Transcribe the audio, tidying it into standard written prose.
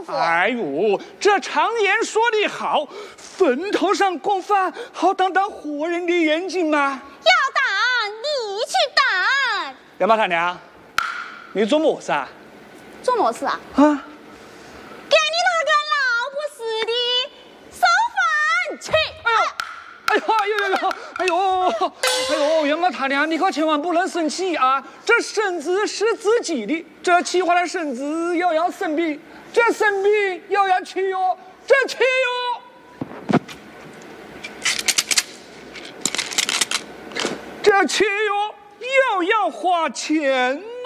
夫。 哎呦，这常言说得好，坟头上供饭，好挡挡活人的眼睛吗？ 要打你去打。 杨八大娘，你做么事啊？ 做么事啊？ 啊？ 给你那个老不死的收饭去！ 哎呦，杨八大娘，你可千万不能生气啊！这身子是自己的，这气坏了身子又要生病，这生病又要吃药，这吃药，这吃药又要花钱。